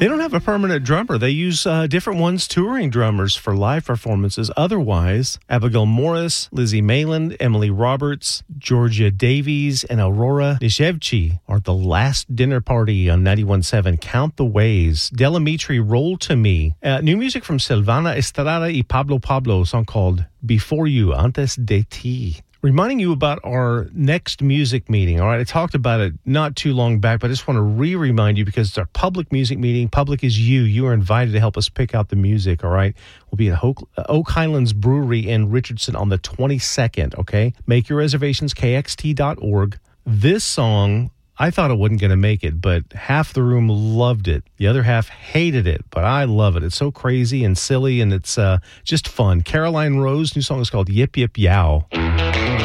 They don't have a permanent drummer. They use different ones, touring drummers for live performances. Otherwise, Abigail Morris, Lizzie Mayland, Emily Roberts, Georgia Davies, and Aurora Nishevchi are at the last dinner party on 91.7. Count the Ways. Delamitri, Roll to Me. New music from Silvana Estrada y Pablo Pablo, a song called Before You, Antes de Ti. Reminding you about our next music meeting, all right? I talked about it not too long back, but I just want to remind you because it's our public music meeting. Public is you. You are invited to help us pick out the music, all right? We'll be at Oak Highlands Brewery in Richardson on the 22nd, okay? Make your reservations, kxt.org. This song, I thought it wasn't going to make it, but half the room loved it. The other half hated it, but I love it. It's so crazy and silly, and it's just fun. Caroline Rose, new song is called Yip Yip Yow.